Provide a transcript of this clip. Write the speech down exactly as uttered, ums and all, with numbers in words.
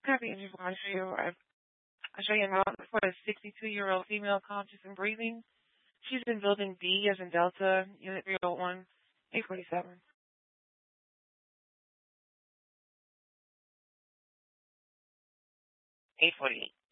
Happy Angel, I show you. I I show you how for a sixty-two-year-old female conscious and breathing. She's in building D as in Delta, Unit three oh one, eight forty-seven. eight forty-eight.